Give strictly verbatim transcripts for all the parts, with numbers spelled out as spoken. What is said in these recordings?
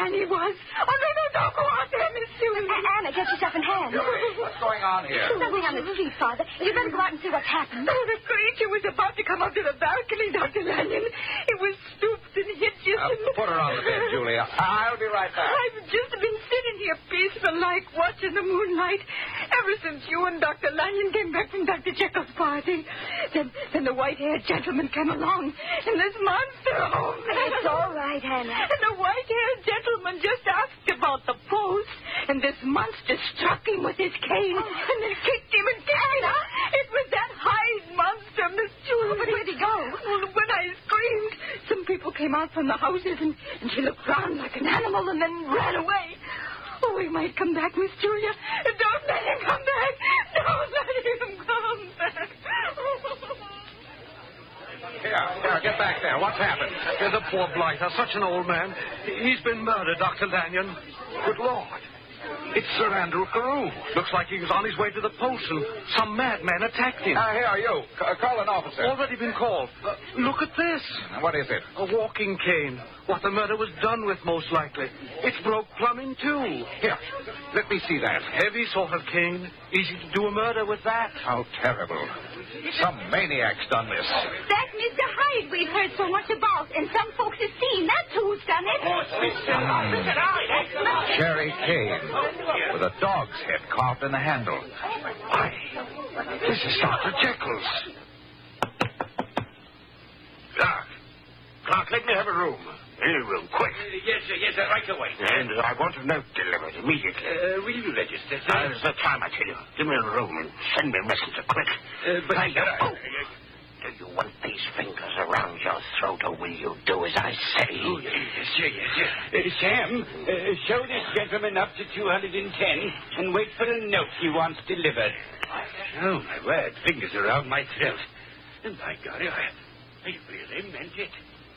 man he was. Oh, no, no, don't go out there, Miss Susan. Anna, get yourself in hand. What's going on here? There's something on the street, Father. You better go out and see what's happened. Oh, the creature was about to come up to the balcony, Doctor Lanyon. It was stooped and hit just Uh, in the... put her on the bed, Julia. I'll be right back. I've just been sitting here peaceful-like, watching the moonlight, ever since you and Doctor Lanyon came back from Doctor Jekyll's party. Then, then the white-haired gentleman came along, and this monster... Oh, It's all right, Anna. And the white-haired gentleman just asked about the post, and this monster struck him with his cane, and then kicked him and kicked him. It was that Hyde monster, Miss Julie. But where'd he go? Well, when I screamed, some people came out from the houses, and, and she looked round like an animal and then ran away. Oh, he might come back, Miss Julia. Don't let him come back. Don't let him come back. Here, here, get back there. What's happened? There's a poor blighter, such an old man. He's been murdered, Doctor Lanyon. Good Lord. It's Sir Andrew Carew. Looks like he was on his way to the post and some madman attacked him. Uh, here, you. C- call an officer. Already been called. Uh, look at this. What is it? A walking cane. What the murder was done with, most likely. It's broke plumb in two. Here, let me see that. Heavy sort of cane. Easy to do a murder with that. How terrible. Some maniac's done this. That's Mister Hyde we've heard so much about, and some folks have seen. That's who's done it. Cherry cane with a dog's head carved in the handle. Why, this is Doctor Jekyll's. Clark. Clark, let me have a room. Any room, quick. Uh, yes, sir, yes, sir, right away. And I want a note delivered immediately. Uh, will you register, sir? Uh, there's the time, I tell you. Give me a room and send me a messenger, quick. Uh, but... Hey, oh. Do you want these fingers around your throat, or will you do as I say? Oh, yes, sir, yes, sir. Uh, Sam, uh, show this gentleman up to two hundred ten and wait for a note he wants delivered. Oh, my word, fingers around my throat. And by God, I, I really meant it.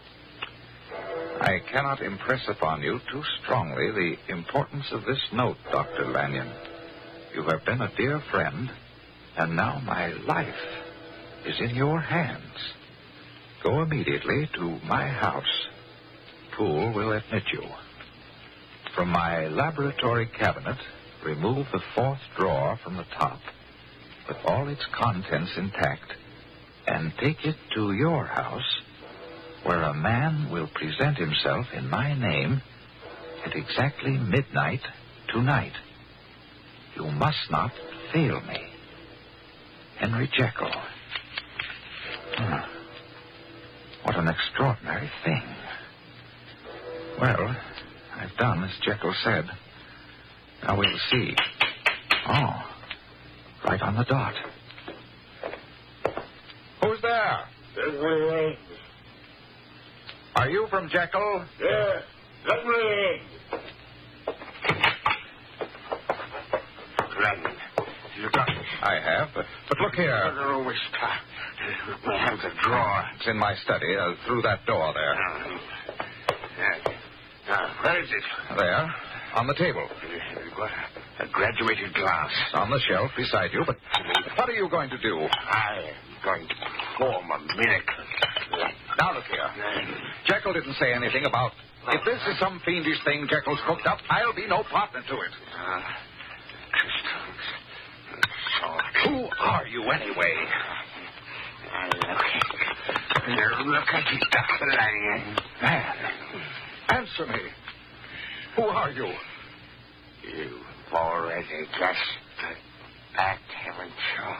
I cannot impress upon you too strongly the importance of this note, Doctor Lanyon. You have been a dear friend, and now my life is in your hands. Go immediately to my house. Poole will admit you. From my laboratory cabinet, remove the fourth drawer from the top, with all its contents intact, and take it to your house, where a man will present himself in my name at exactly midnight tonight. You must not fail me. Henry Jekyll. Hmm. What an extraordinary thing. Well, I've done as Jekyll said. Now we'll see. Oh, right on the dot. Who's there? Are you from Jekyll? Yeah, let me. Glenn, you got it. I have, but, but look here. Oh, which time? My hands are drawer. It's in my study, uh, through that door there. Uh, uh, where is it? There, on the table. What? A graduated glass. It's on the shelf beside you, but what are you going to do? I am going to perform a miracle. Now look here. Jekyll didn't say anything about... If this is some fiendish thing Jekyll's cooked up, I'll be no partner to it. Uh, crystals. Salt. Who are you, anyway? Uh, look. Look at you, Doctor Lanyon. Man, answer me. Who are you? You've already guessed that, haven't you?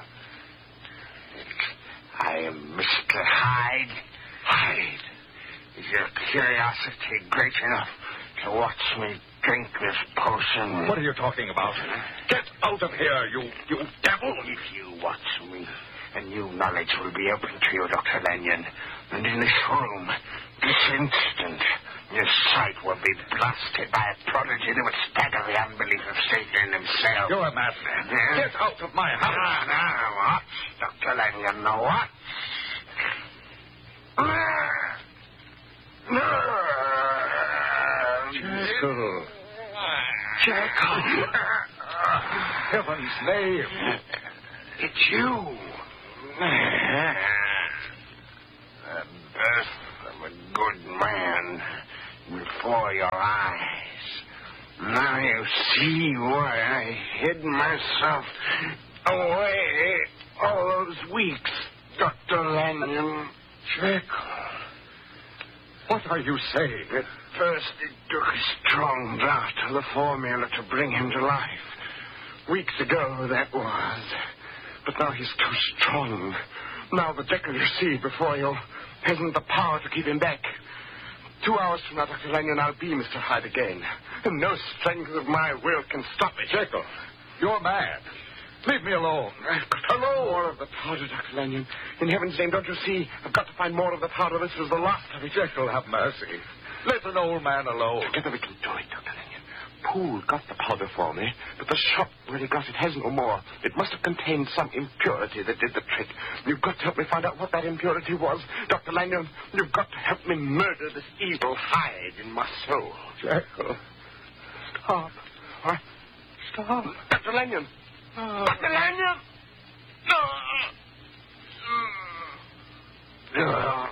I am Mister Hyde. Hyde. Is your curiosity great enough to watch me drink this potion? What are you talking about? Get out of here, you, you devil! If you watch me, a new knowledge will be open to you, Doctor Lanyon. And in this room, this instant, your sight will be blasted by a prodigy that would stagger the unbelief of Satan himself. You're a madman. Yeah? Get out of my house. Now, now, watch, Doctor Lanyon, watch. Jekyll. Jekyll. Heaven's name. It's you. The birth of a good man before your eyes. Now you see why I hid myself away all those weeks, Doctor Lanyon. Jekyll, what are you saying? At first it took a strong draught of the formula to bring him to life. Weeks ago, that was. But now he's too strong. Now the Jekyll you see before you hasn't the power to keep him back. Two hours from now, Doctor Lanyon, I'll be Mister Hyde again. And no strength of my will can stop it. Jekyll, you're mad. Leave me alone. I've got Hello? more of the powder, Doctor Lanyon. In heaven's name, don't you see? I've got to find more of the powder. This is the last of it. Jekyll, have mercy. Let an old man alone. Together we can do it, Doctor Lanyon. Poole got the powder for me, but the shop where he got it has no more. It must have contained some impurity that did the trick. You've got to help me find out what that impurity was. Doctor Lanyon, you've got to help me murder this evil Hyde in my soul. Jekyll. Stop. What? Stop. Doctor Lanyon. Oh. Doctor Lanyon! No.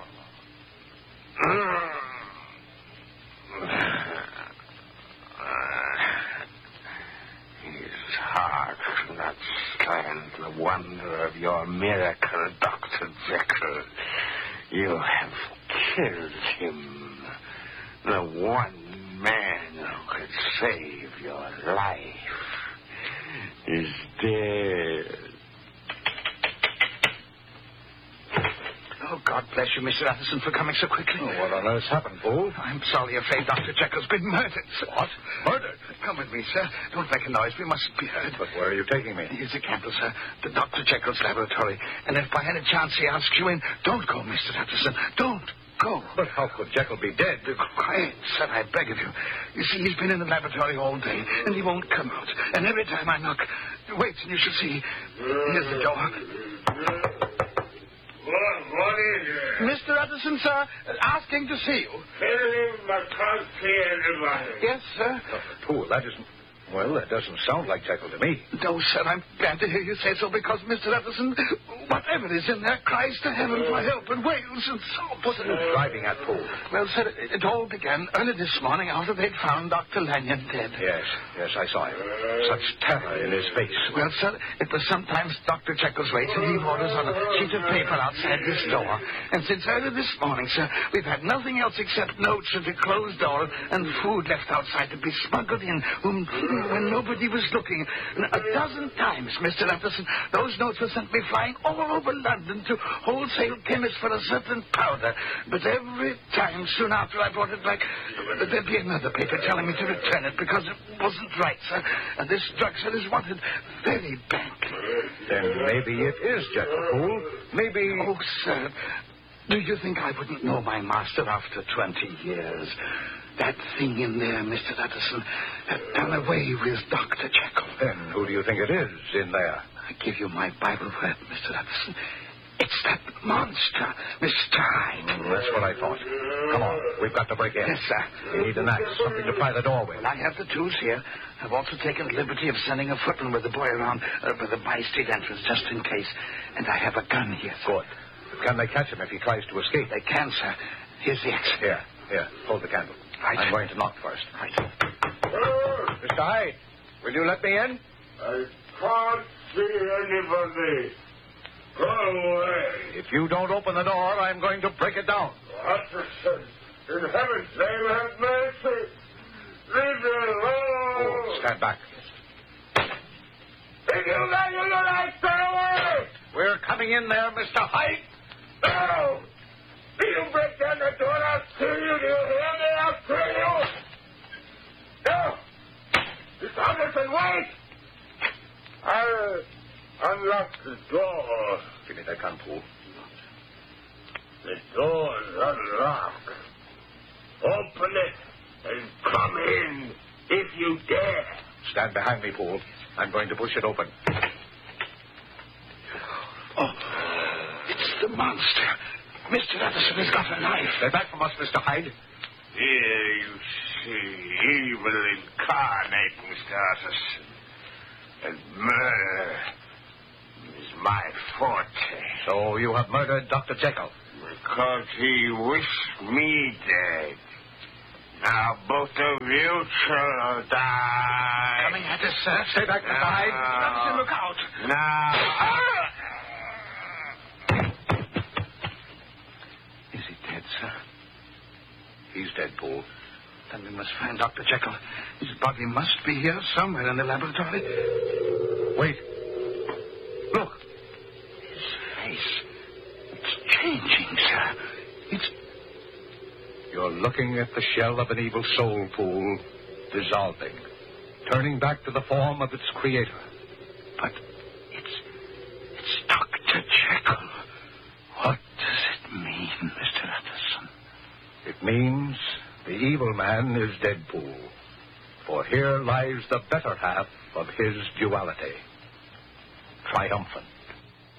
His heart could not stand the wonder of your miracle, Doctor Jekyll. You have killed him. The one man who could save your life is dead. Oh, God bless you, Mister Utterson, for coming so quickly. Oh, what on earth's happened, Poole? I'm sorely afraid Doctor Jekyll's been murdered. What? Murdered? Come with me, sir. Don't make a noise. We mustn't be heard. But where are you taking me? Here's a candle, sir. To Doctor Jekyll's laboratory. And if by any chance he asks you in, don't go, Mister Utterson. Don't go. But how could Jekyll be dead? Be quiet, sir, I beg of you. You see, he's been in the laboratory all day, and he won't come out. And every time I knock, wait, and you shall see. Here's the door. What, what is it? Mister Utterson, sir, asking to see you. Tell him I can't see anybody. Yes, sir. Uh, Poole, that isn't... Well, that doesn't sound like Jekyll to me. No, sir, I'm glad to hear you say so, because Mister Utterson, whatever is in there, cries to heaven for help and wails and sobs. What are you driving at, Poole? Well, sir, it, it all began early this morning after they'd found Doctor Lanyon dead. Yes, yes, I saw him. Such terror in his face. Well, sir, it was sometimes Doctor Jekyll's way to leave orders on a sheet of paper outside this door. And since early this morning, sir, we've had nothing else except notes at the closed door and food left outside to be smuggled in when, when nobody was looking. And a dozen times, Mister Utterson, those notes were sent me flying all over London to wholesale chemists for a certain powder. But every time, soon after I brought it back, there'd be another paper telling me to return it because it wasn't right, sir. And this drug, sir, is wanted very badly. Then maybe it is Jekyll, Poole. Maybe... Oh, sir, do you think I wouldn't know my master after twenty years? That thing in there, Mister Utterson, had done away with Doctor Jekyll. Then who do you think it is in there? I give you my Bible word, Mister Utterson. It's that monster, Mister Hyde. Mm, that's what I thought. Come on, we've got to break in. Yes, sir. We need an axe, something to pry the door with. Well, I have the tools here. I've also taken the liberty of sending a footman with the boy around uh, by the by-street entrance, just in case. And I have a gun here, sir. Good. But can they catch him if he tries to escape? They can, sir. Here's the axe. Here, here, hold the candle. Right. I'm going to knock first. Right. Mister Hyde, will you let me in? I can't see anybody. Go away. If you don't open the door, I'm going to break it down. Utterson, in heaven's name, have mercy. Leave me alone. Oh, stand back. If you let your light stay away. We're coming in there, Mister Hyde. No. If you break down the door, I'll kill you. Do you hear me? I'll kill you. No. Mister Utterson, wait. I'll unlock the door. Give me that gun, Poole. The door's unlocked. Open it and come in if you dare. Stand behind me, Poole. I'm going to push it open. Oh, it's the monster. Mister Utterson has got a knife. Stay back from us, Mister Hyde. Here you see evil incarnate, Mister Utterson. And murder is my forte. So you have murdered Doctor Jekyll. Because he wished me dead. Now both of you shall die. Coming at us, sir. Stay back to side. Robinson, look out. Now. Is he dead, sir? He's dead, Paul. Then we must find Doctor Jekyll. His body must be here somewhere in the laboratory. Wait. Look. His face. It's changing, sir. It's... You're looking at the shell of an evil soul, Poole, dissolving, turning back to the form of its creator. But it's... it's Doctor Jekyll. What does it mean, Mister Utterson? It means the evil man is dead, Poole. For here lies the better half of his duality. Triumphant.